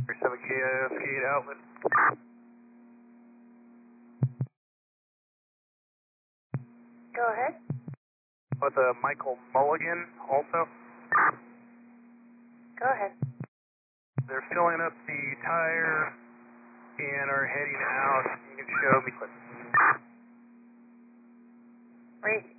7K skate outlet. Go ahead. With Michael Mulligan also. Go ahead. They're filling up the tire and are heading out. You can show me. Wait.